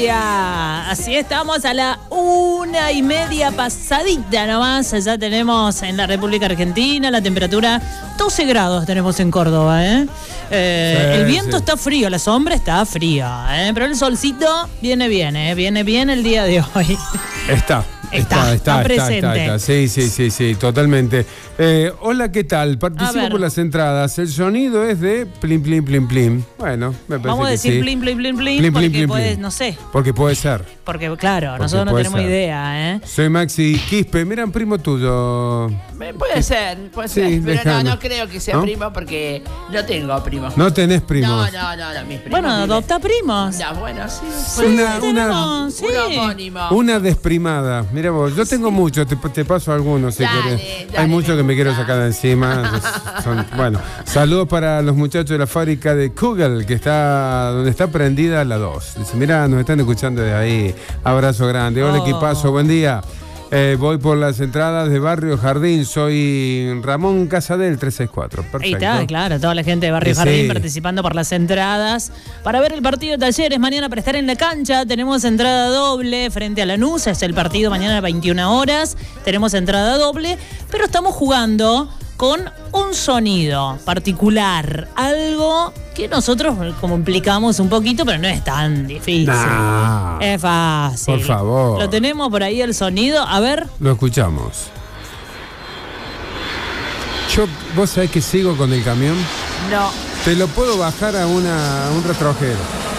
día. Así estamos a la 1:30 pasadita nomás. Ya tenemos en la República Argentina la temperatura 12 grados tenemos en Córdoba, ¿eh? El viento está frío, la sombra está fría, pero el solcito viene bien, viene bien el día de hoy. Está presente. Sí, totalmente. Hola, ¿qué tal? Participo por las entradas. El sonido es de plim, plim, plim, plim. Bueno, me parece vamos a decir sí. Plim, plim, plim, plim, porque puede, no sé. Porque puede ser. Porque, claro, nosotros no tenemos idea, ¿eh? Soy Maxi Quispe. Mira, un primo tuyo. Puede ser, pero no creo que sea primo porque no tengo primos. ¿No tenés primos? No, mis primos. Bueno, adopta primos. Ya, bueno, sí. Un homónimo. Una desprimada. Mira vos, yo tengo muchos, te paso algunos si querés. Hay muchos que me quiero sacar de encima. Bueno, saludos para los muchachos de la fábrica de Kugel, que está donde está prendida la 2. Dice, mirá, nos están escuchando de ahí. Abrazo grande. Hola, equipazo, buen día. Voy por las entradas de Barrio Jardín. Soy Ramón Casadel 364. Perfecto. Ahí está, claro, toda la gente de Barrio Jardín participando por las entradas para ver el partido de Talleres mañana para estar en la cancha. Tenemos entrada doble frente a Lanús. Es el partido mañana a 21 horas. Tenemos entrada doble, pero estamos jugando con un sonido particular, algo que nosotros complicamos un poquito, pero no es tan difícil. Nah, es fácil. Por favor. Lo tenemos por ahí el sonido, a ver. Lo escuchamos. ¿Vos sabés que sigo con el camión? No. ¿Te lo puedo bajar a un retrojero?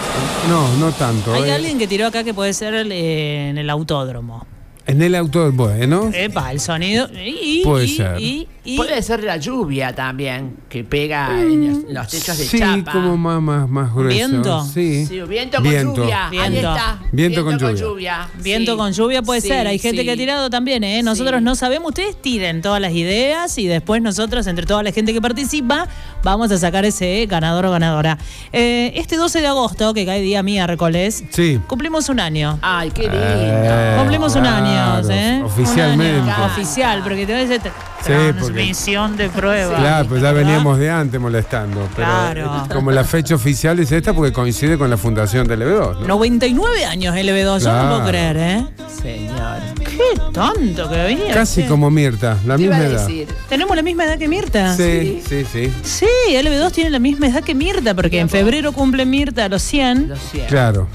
No tanto. Hay alguien que tiró acá que puede ser en el autódromo. En el auto, bueno. Epa, el sonido. Puede ser. Puede ser la lluvia también, que pega en los techos de chapa. Sí, como más grueso. ¿Viento? Sí, viento con lluvia. Ahí está. Viento con lluvia. Viento con lluvia puede ser. Hay gente que ha tirado también, ¿eh? Nosotros no sabemos. Ustedes tiren todas las ideas y después nosotros, entre toda la gente que participa, vamos a sacar ese ganador o ganadora. Este 12 de agosto, que cae día miércoles, cumplimos un año. Ay, qué lindo. Cumplimos un año. Oficialmente. Un año oficial, porque te voy a decir transmisión de prueba. Claro, pues ya veníamos de antes molestando. Pero claro. Como la fecha oficial es esta, porque coincide con la fundación del LB2, ¿no? 99 años LB2, yo no puedo creer, ¿eh? Señor. Qué tonto que venía. Casi como Mirta, la misma edad. ¿Tenemos la misma edad que Mirta? Sí. Sí, LB2 tiene la misma edad que Mirta, porque en febrero cumple Mirta los 100. Claro.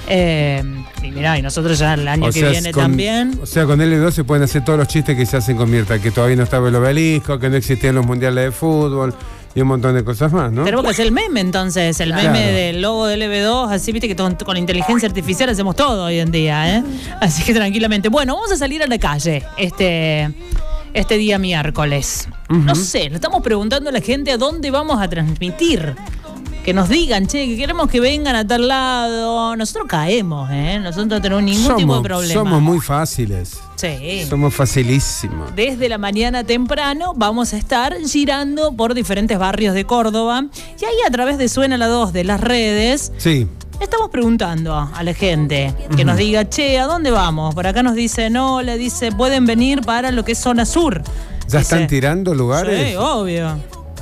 Y mirá, y nosotros ya el año que viene también. O sea, con L2 se pueden hacer todos los chistes que se hacen con Mirta, que todavía no estaba el obelisco, que no existían los mundiales de fútbol y un montón de cosas más, ¿no? Tenemos que hacer el meme entonces, el meme del logo de LB2, así viste que con inteligencia artificial hacemos todo hoy en día, ¿eh? Así que tranquilamente. Bueno, vamos a salir a la calle este día miércoles. No sé, le estamos preguntando a la gente a dónde vamos a transmitir. Que nos digan, que queremos que vengan a tal lado. Nosotros caemos, nosotros no tenemos ningún tipo de problema. Somos muy fáciles. Sí. Somos facilísimos. Desde la mañana temprano vamos a estar girando por diferentes barrios de Córdoba. Y ahí a través de Suena la 2 de las redes, estamos preguntando a la gente que nos diga, ¿a dónde vamos? Por acá nos dicen, le dice, pueden venir para lo que es zona sur. ¿Ya están tirando lugares? Sí, obvio.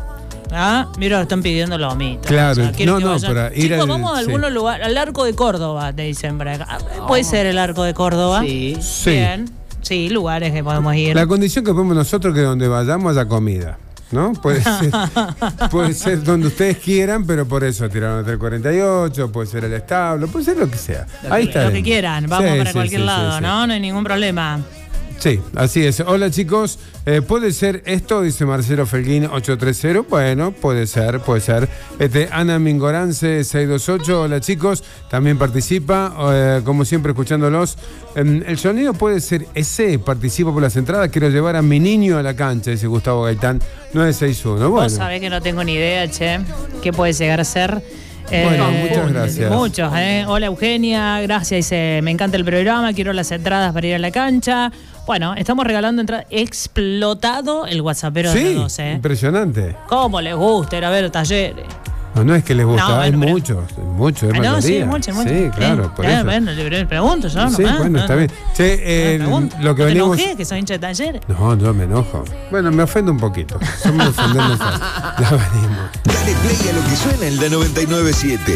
Mira, están pidiendo lo mismo. Claro, para ir Chicos, vamos a algún lugar, al Arco de Córdoba, te dicen por acá. Puede ser el Arco de Córdoba. Sí. Bien. Sí, lugares que podemos ir. La condición que ponemos nosotros que donde vayamos haya comida, ¿no? Puede ser donde ustedes quieran, pero por eso tiraron hasta el 48, puede ser el establo, puede ser lo que sea. Ahí está. Lo que quieran, vamos para cualquier lado, ¿no? No hay ningún problema. Sí, así es. Hola chicos, ¿puede ser esto? Dice Marcelo Felguín 830. Bueno, puede ser. Ana Mingorance 628. Hola chicos, también participa, como siempre escuchándolos. El sonido puede ser ese, participo por las entradas, quiero llevar a mi niño a la cancha, dice Gustavo Gaitán 961. Bueno. Vos sabés que no tengo ni idea, ¿qué puede llegar a ser? Bueno, muchas gracias. Muchos, Hola Eugenia, gracias, dice, me encanta el programa, quiero las entradas para ir a la cancha. Bueno, estamos regalando entradas. Explotado el WhatsAppero de la 12. Impresionante. ¿Cómo les gusta ir a ver Talleres? No es que les gusta, hay pero... muchos, es mayoría. Sí, mucho. Sí, claro, por eso. Bueno, le pregunto yo, sí, bueno, está bien. Lo que venimos... ¿Te enojé que soy hincha de Talleres? No me enojo. Bueno, me ofendo un poquito. Somos ofendernos. Ya venimos. Dale play a lo que suena el de 99.7.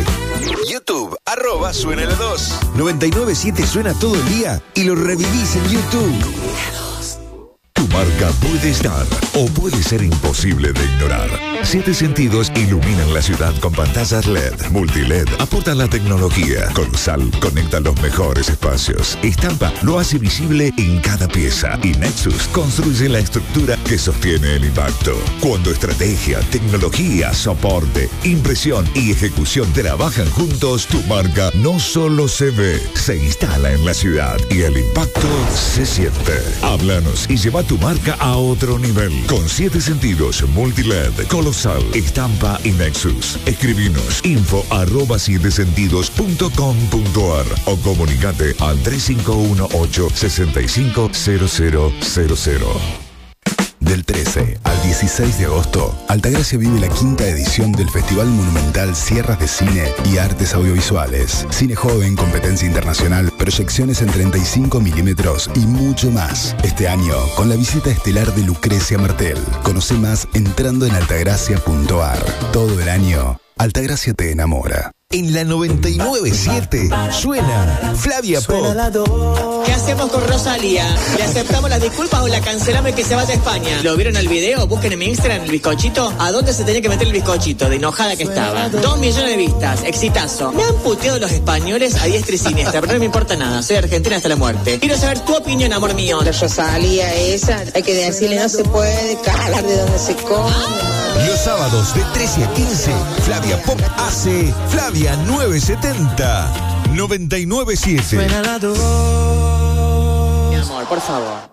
YouTube, @Suena la 2. 99.7 suena todo el día y lo revivís en YouTube. Tu marca puede estar o puede ser imposible de ignorar. 7 Sentidos iluminan la ciudad con pantallas LED, multiled, aportan la tecnología. Colosal conecta los mejores espacios. Estampa lo hace visible en cada pieza. Y Nexus construye la estructura que sostiene el impacto. Cuando estrategia, tecnología, soporte, impresión y ejecución trabajan juntos, tu marca no solo se ve, se instala en la ciudad y el impacto se siente. Háblanos y lleva tu marca a otro nivel. Con 7 Sentidos, multiled, Colosal, Estampa y Nexus. Escribinos info@7sentidos.com.ar o comunicate al 3518-650000. Del 13 al 16 de agosto, Altagracia vive la 5ª edición del Festival Monumental Sierras de Cine y Artes Audiovisuales. Cine joven, competencia internacional, proyecciones en 35 milímetros y mucho más. Este año, con la visita estelar de Lucrecia Martel. Conoce más entrando en altagracia.ar. Todo el año, Altagracia te enamora. En la 99.7 suena Flavia Pop. ¿Qué hacemos con Rosalía? ¿Le aceptamos las disculpas o la cancelamos y que se vaya a España? ¿Lo vieron el video? Busquen en mi Instagram el bizcochito. ¿A dónde se tenía que meter el bizcochito? De enojada que estaba. 2 millones de vistas. Exitazo. Me han puteado los españoles a diestra y siniestra, pero no me importa nada. Soy argentina hasta la muerte. Quiero saber tu opinión, amor mío. La Rosalía esa, hay que decirle no se puede calar de donde se come. Los sábados de 13 a 15, Flavia Pop hace Flavia 970 99.7. Mi amor, por favor.